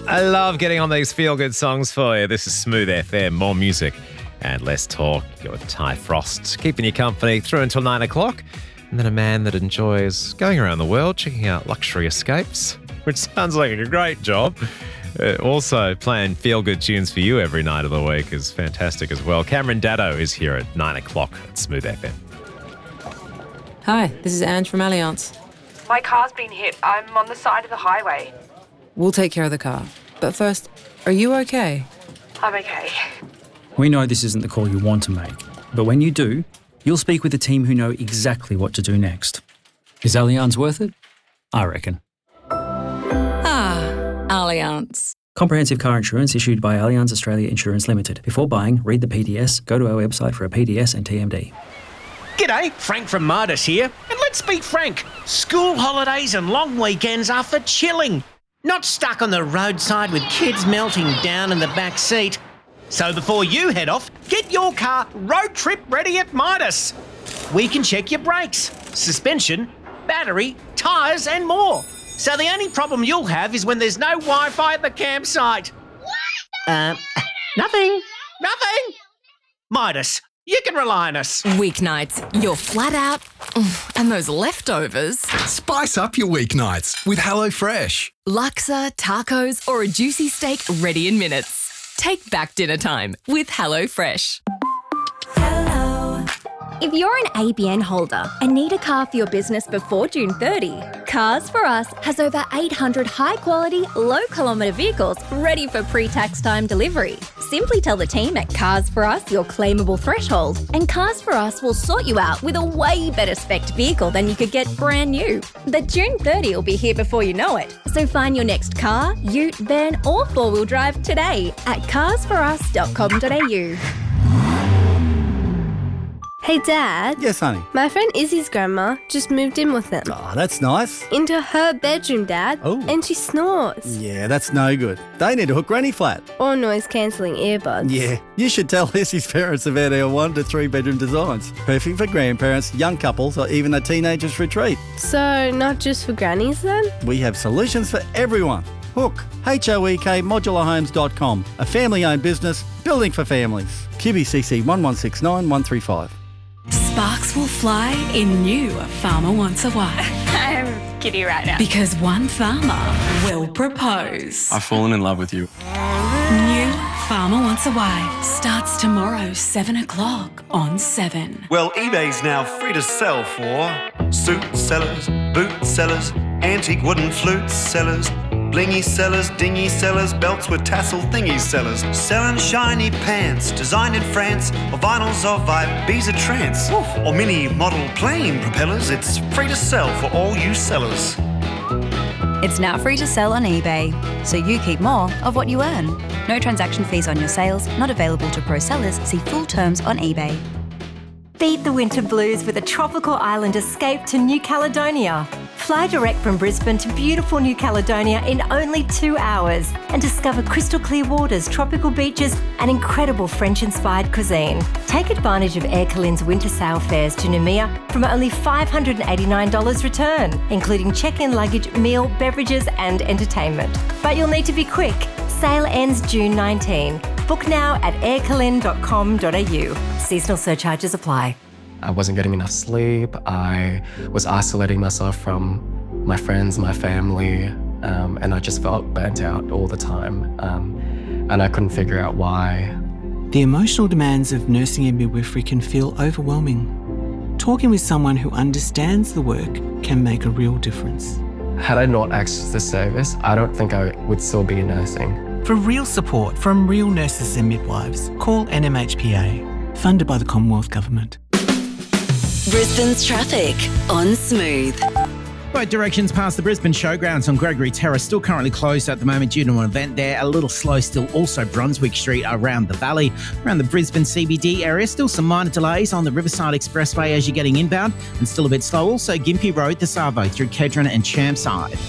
I love getting on these feel-good songs for you. This is Smooth FM, more music and less talk. You're with Ty Frost, keeping you company through until 9 o'clock. And then a man that enjoys going around the world, checking out luxury escapes, which sounds like a great job. Also playing feel-good tunes for you every night of the week is fantastic as well. Cameron Daddo is here at 9 o'clock at Smooth FM. Hi, this is Ange from Allianz. My car's been hit. I'm on the side of the highway. We'll take care of the car. But first, are you okay? I'm okay. We know this isn't the call you want to make, but when you do, you'll speak with a team who know exactly what to do next. Is Allianz worth it? I reckon. Allianz. Comprehensive car insurance issued by Allianz Australia Insurance Limited. Before buying, read the PDS, go to our website for a PDS and TMD. G'day, Frank from Midas here. And let's be frank, school holidays and long weekends are for chilling, not stuck on the roadside with kids melting down in the back seat. So before you head off, get your car road trip ready at Midas. We can check your brakes, suspension, battery, tyres and more. So the only problem you'll have is when there's no Wi-Fi at the campsite. Nothing. Midas, you can rely on us. Weeknights, you're flat out. And those leftovers. Spice up your weeknights with HelloFresh. Laksa, tacos, or a juicy steak ready in minutes. Take back dinner time with HelloFresh. If you're an ABN holder and need a car for your business before June 30, Cars For Us has over 800 high-quality, low-kilometre vehicles ready for pre-tax time delivery. Simply tell the team at Cars For Us your claimable threshold, and Cars For Us will sort you out with a way better spec'd vehicle than you could get brand new. The June 30 will be here before you know it, so find your next car, ute, van or four-wheel drive today at carsforus.com.au. Hey Dad. Yes, honey. My friend Izzy's grandma just moved in with them. Oh, that's nice. Into her bedroom, Dad. Oh. And she snores. Yeah, that's no good. They need to hook Granny flat. Or noise-cancelling earbuds. Yeah, you should tell Izzy's parents about our 1 to 3 bedroom designs. Perfect for grandparents, young couples or even a teenager's retreat. So, not just for grannies then? We have solutions for everyone. Hook, HOEK modularhomes.com, a family-owned business building for families. QBCC 1169135. Sparks will fly in new Farmer Wants a Wife. I'm giddy right now. Because one farmer will propose. I've fallen in love with you. New Farmer Wants a Wife starts tomorrow, 7 o'clock on 7. Well, eBay's now free to sell for suit sellers, boot sellers, antique wooden flute sellers, blingy sellers, dingy sellers, belts with tassel thingy sellers, selling shiny pants, designed in France, or vinyls of Ibiza trance, or mini model plane propellers. It's free to sell for all you sellers. It's now free to sell on eBay, so you keep more of what you earn. No transaction fees on your sales, not available to pro sellers. See full terms on eBay. Beat the winter blues with a tropical island escape to New Caledonia. Fly direct from Brisbane to beautiful New Caledonia in only 2 hours and discover crystal clear waters, tropical beaches and incredible French-inspired cuisine. Take advantage of Air Calin's winter sail fares to Noumea from only $589 return, including check-in luggage, meal, beverages and entertainment. But you'll need to be quick. Sale ends June 19. Book now at aircalin.com.au. Seasonal surcharges apply. I wasn't getting enough sleep. I was isolating myself from my friends, my family, and I just felt burnt out all the time. And I couldn't figure out why. The emotional demands of nursing and midwifery can feel overwhelming. Talking with someone who understands the work can make a real difference. Had I not accessed this service, I don't think I would still be nursing. For real support from real nurses and midwives, call NMHPA, funded by the Commonwealth Government. Brisbane's traffic on Smooth. Both directions past the Brisbane Showgrounds on Gregory Terrace still currently closed at the moment due to an event there. A little slow still also Brunswick Street around the valley. Around the Brisbane CBD area, still some minor delays on the Riverside Expressway as you're getting inbound and still a bit slow. Also Gympie Road to Savo through Kedron and Champside.